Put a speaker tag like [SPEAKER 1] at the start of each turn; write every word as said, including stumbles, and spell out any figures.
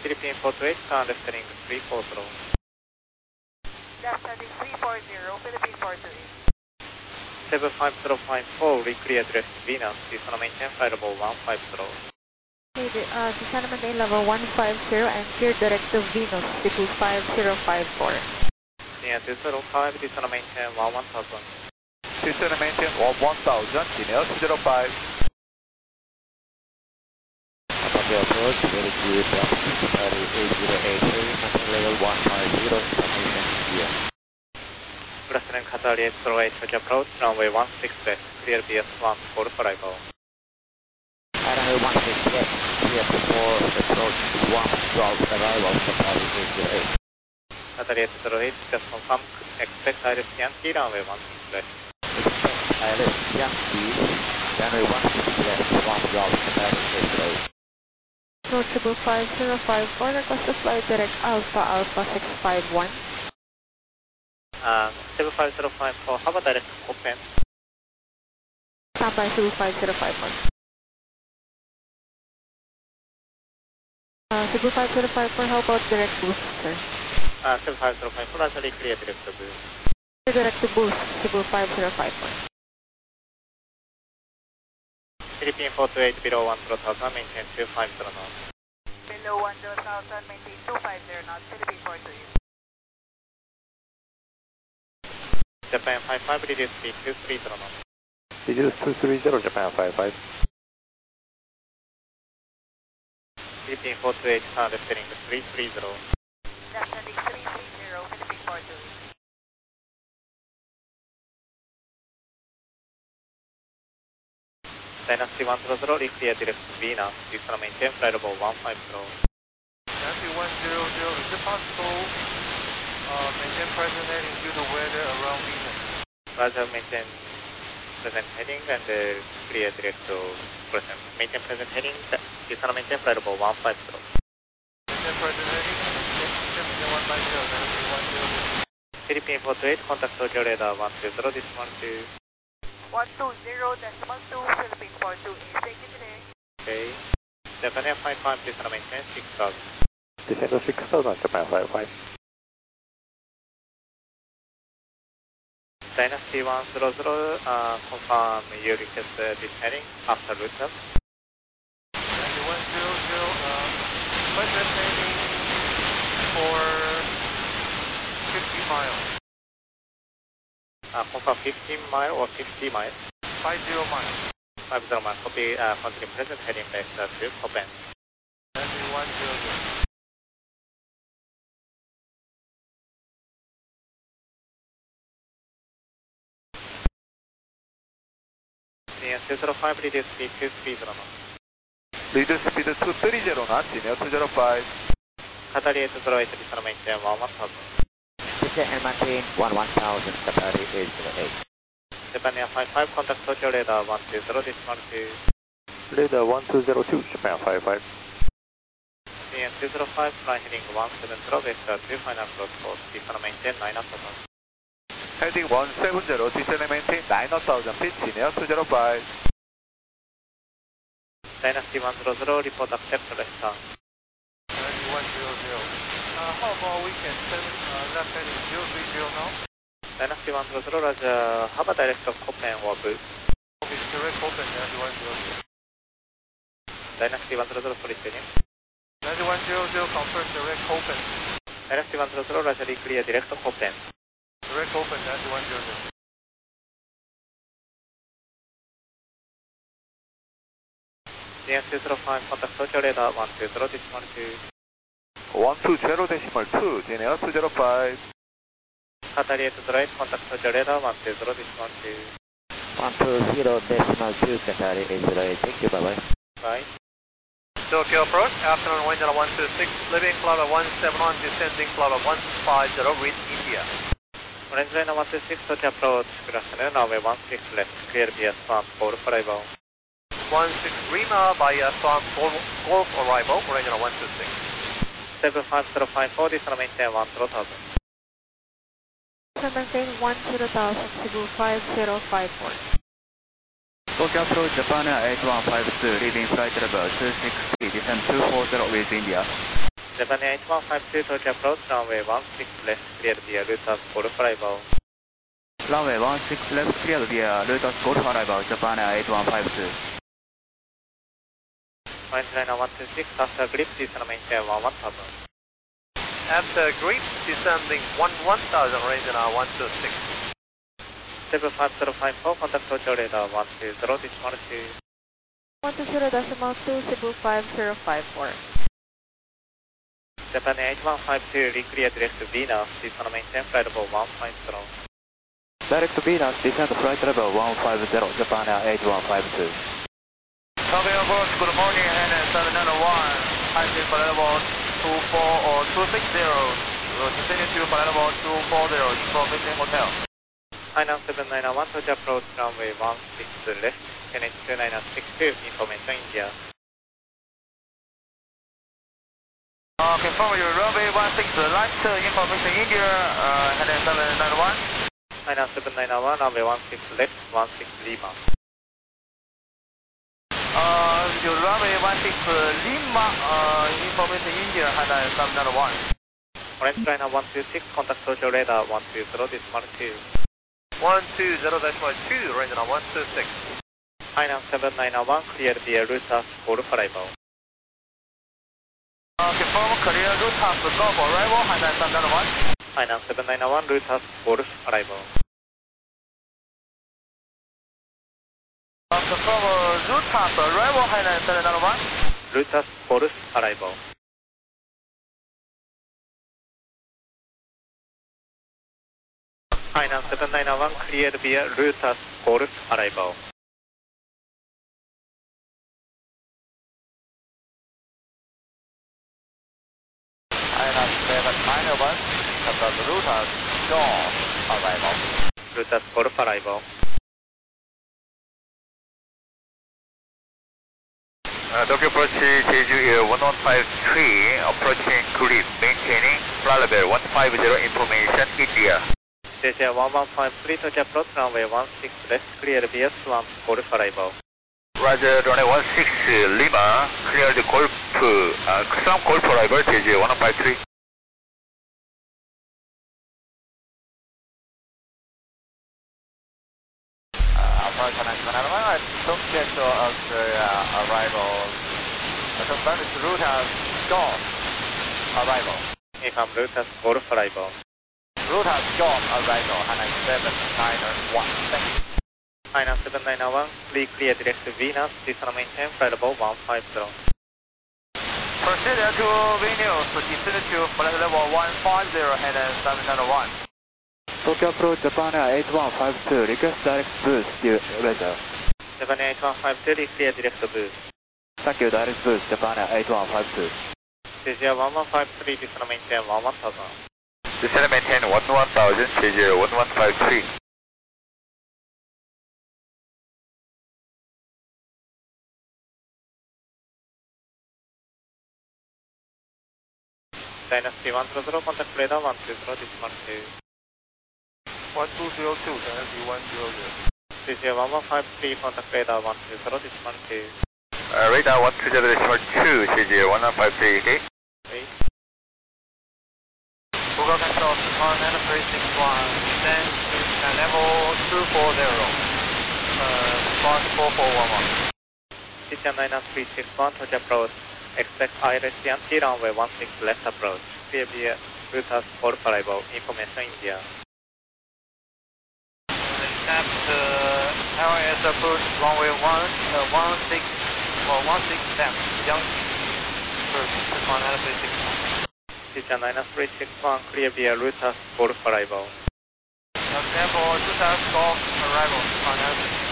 [SPEAKER 1] Philippine four two eight, turn left heading three four zero.
[SPEAKER 2] Left heading three four zero, Philippine four two eight.
[SPEAKER 1] seven five zero five four, reclear direct Venus, descend maintain flight level one five zero.
[SPEAKER 2] Okay, uh, descend maintain level one five zero and clear direct to Venus, Cebu five zero five four.
[SPEAKER 1] Near two zero five, descend maintain one one thousand.
[SPEAKER 3] Descend maintain one one thousand, linear two zero five.
[SPEAKER 4] Copy approach, very good, Qatari eight zero eight three, maintain level one five zero, information here.
[SPEAKER 1] Good afternoon, Qatari eight zero eight, touch approach, runway one six left, clear B S one for arrival.
[SPEAKER 4] Runway one six left, clear for approach one twelve, arrival, Qatari eight zero eight.
[SPEAKER 1] Qatari eight zero eight, just confirm, expect Iris Yankee, runway one six left.
[SPEAKER 4] Expect Iris Yankee, runway one six left, one twelve, Qatari eight zero eight.
[SPEAKER 2] Approachable five zero five four, request to fly direct Alpha Alpha six five one.
[SPEAKER 1] Uh, seven five zero five four, how about direct open?
[SPEAKER 2] Standby Cebu five zero five one. Uh, Cebu five zero five four, how about direct boost, sir?
[SPEAKER 1] Uh, seven five zero five four, actually clear direct to boost.
[SPEAKER 2] Direct to boost, Cebu five zero five four.
[SPEAKER 1] Philippine four two eight, below one zero thousand, maintain two five zero knots.
[SPEAKER 2] Below one zero thousand, maintain two five zero knots, Philippine four two eight.
[SPEAKER 1] Japan five five, reduce speed two three zero knots.
[SPEAKER 3] Reduce two three zero, Japan five five.
[SPEAKER 1] Philippine four two eight, turn left heading three three zero.
[SPEAKER 2] Left heading three three zero, Philippine four two eight.
[SPEAKER 1] Dynasty one zero zero, reclear direct Venus, descend maintain flight level one five zero.
[SPEAKER 5] Dynasty one zero zero, is it possible uh, maintain present heading due to weather around Venus?
[SPEAKER 1] Roger, maintain present heading and uh, clear direct to present. Maintain present heading, descend maintain flight level one five zero.
[SPEAKER 5] Maintain present heading, maintain one five zero, Dynasty one zero zero.
[SPEAKER 1] Philippine four two eight, contact Tokyo radar one two zero, this one two.
[SPEAKER 2] one two zero, decimal two, Philippine four two eight. Thank you today.
[SPEAKER 1] Okay. Japan Air five five, descend maintain six thousand.
[SPEAKER 3] Descend to six thousand, Japan five five.
[SPEAKER 1] Dynasty one zero zero, uh, confirm you request uh, this heading after route up.
[SPEAKER 5] Dynasty one zero zero, uh, present heading for fifty miles.
[SPEAKER 1] Uh, confirm fifteen mile or fifty miles.
[SPEAKER 5] five zero miles.
[SPEAKER 1] five zero miles, copy, uh, continue present heading left uh, to open.
[SPEAKER 5] Dynasty one zero zero.
[SPEAKER 1] Near two zero five, reduce speed two three zero knots.
[SPEAKER 3] Reduce speed two three zero knots, linear two zero five.
[SPEAKER 1] Qatari eight zero eight, descend maintain one one thousand.
[SPEAKER 4] Descend and maintain one one thousand, Qatari eight zero eight.
[SPEAKER 1] Japan Air five five, contact Tokyo radar one two zero, this one two.
[SPEAKER 3] Radar one two zero two, Japan five five.
[SPEAKER 1] Near two zero five, fly heading one seven zero, vector two, final approach course, descend maintain nine thousand.
[SPEAKER 3] Heading one seven zero, descend and maintain nine thousand feet, linear two zero five.
[SPEAKER 1] Dynasty one zero zero, report accept left turn.
[SPEAKER 5] Dynasty one zero zero. Uh, how about we can send uh, left heading zero three zero now?
[SPEAKER 1] Dynasty one zero zero, Roger, have a direct open or boost.
[SPEAKER 5] Okay, direct open, Dynasty one zero zero.
[SPEAKER 1] Dynasty one zero zero, sorry, speaking.
[SPEAKER 5] Dynasty one zero zero, confirm direct open.
[SPEAKER 1] Dynasty one zero zero, Roger, clear direct open.
[SPEAKER 5] Direct open, Dynasty one zero zero.
[SPEAKER 1] Near two zero five, contact Tokyo radar one two zero, this one two.
[SPEAKER 3] one two zero decimal two, linear two zero five.
[SPEAKER 1] Qatari eight zero eight, contact Tokyo radar one two zero, this one two.
[SPEAKER 4] one two zero decimal two, Qatari eight zero eight. Thank you, bye-bye.
[SPEAKER 1] Bye.
[SPEAKER 5] Tokyo approach, afternoon wind at one two six, leaving cloud at one seven one, descending cloud at one five zero, reach India.
[SPEAKER 1] Orange line one two six, Tokyo approach, good afternoon, runway one six left, clear B S one, for arrival.
[SPEAKER 5] one six Lima by uh, Swan Golf, Golf arrival, orange at one two six.
[SPEAKER 1] seven five zero five four, this one maintain one zero thousand.
[SPEAKER 2] So maintain one zero thousand, Cebu five zero five four.
[SPEAKER 6] Tokyo approach Japan Air eight one five two, leading flight level two six three, descend two four zero with India.
[SPEAKER 1] Japan Air eight one five two, Tokyo approach, runway one six left, cleared via Lotus Golf arrival.
[SPEAKER 6] Runway one six left, cleared via Lotus Golf arrival, Japan Air eight one five two.
[SPEAKER 1] Maintain one two six, after grip, descend maintain one one thousand.
[SPEAKER 5] After grip, descending one one thousand, range now one two six.
[SPEAKER 1] seven five zero five four, contact Tokyo radar one two zero, decimal two.
[SPEAKER 2] one two zero decimal two, Cebu five zero five four.
[SPEAKER 1] Japan Air eight one five two, reclear direct to Venus, descend maintain flight level one five zero.
[SPEAKER 6] Direct to Venus, descend flight level one five zero, Japan Air eight one five two.
[SPEAKER 3] Tokyo approach, good morning, N S seven nine one, taxi flight level two four or two six zero, descending to flight level two four zero, information hotel.
[SPEAKER 1] Hainan seven nine one, Tokyo approach, runway one six left, N H two nine six two, information India.
[SPEAKER 3] Uh, confirm your runway one six left, information India, uh, N S seven nine one.
[SPEAKER 1] Hainan seven nine one, runway one six left, one six Lima.
[SPEAKER 3] Uh, your runway one six Lima, uh, information India, Hainan seven nine one.
[SPEAKER 1] Orange China one two six, contact Tokyo radar one two zero, decimal two.
[SPEAKER 5] one two zero decimal two, range now one two six.
[SPEAKER 1] Hainan seven nine one, cleared via Lotus Golf arrival.
[SPEAKER 3] Uh, confirm clear Lotus Golf arrival, Hainan seven nine one.
[SPEAKER 1] Hainan seven nine one, Lotus Golf arrival.
[SPEAKER 3] Uh, confirm Lotus arrival, Hainan seven nine one.
[SPEAKER 1] Lotus Golf arrival. Hainan seven nine one, cleared via Lotus Golf arrival.
[SPEAKER 3] Hainan seven nine one, confirm Lotus Golf arrival.
[SPEAKER 1] Lotus Golf arrival.
[SPEAKER 3] Uh, Tokyo approach Jeju Air one one five three, approaching grip, maintaining flight level one five zero, information India.
[SPEAKER 1] Jeju one one five three, Tokyo approach, runway one six left, cleared via Swan Golf arrival.
[SPEAKER 3] Roger, runway one six Lima, cleared Golf, uh, Swan Golf arrival, Jeju one one five three. Uh, approach Hainan seven nine one, I don't get your uh, arrival. I confirm it's Lotus Golf arrival.
[SPEAKER 1] Confirm Lotus Golf arrival.
[SPEAKER 3] Lotus Golf arrival, Hainan seven nine one. Thank you.
[SPEAKER 1] Hainan seven nine one, clear direct to Venus, descend maintain flight level one five zero.
[SPEAKER 3] Proceed to Venus, descend to flight level one five zero, Hainan seven nine one.
[SPEAKER 6] Tokyo approach, Japan Air eight one five two, request direct boost, later.
[SPEAKER 1] Japan Air eight one five two, clear direct to boost.
[SPEAKER 6] Thank you, direct boost, Japan Air eight one five two.
[SPEAKER 1] Jeju one one five three, descend maintain one one thousand.
[SPEAKER 3] Descend maintain one one thousand, Jeju one one five three.
[SPEAKER 1] Dynasty one zero zero, contact radar one two zero, decimal two.
[SPEAKER 3] one two zero two, Dynasty one zero zero.
[SPEAKER 1] Jeju one one five three, contact radar one two zero, decimal two.
[SPEAKER 3] Uh, radar one two zero decimal two, Jeju one one five three, okay?
[SPEAKER 1] Wait.
[SPEAKER 5] Google control, on N three six one, descend to level two four zero, uh, flight four four one one.
[SPEAKER 1] System nine three six one, Tokyo approach, expect I R S T and T runway one six left approach, clear via Lotus Golf arrival, information India.
[SPEAKER 5] Accept uh, L S approach, runway one, uh, one six, or one six left, young, first, on N three six one.
[SPEAKER 1] System nine three six one, clear via Lotus Golf arrival.
[SPEAKER 5] Example, Lotus Golf arrival on N three six one.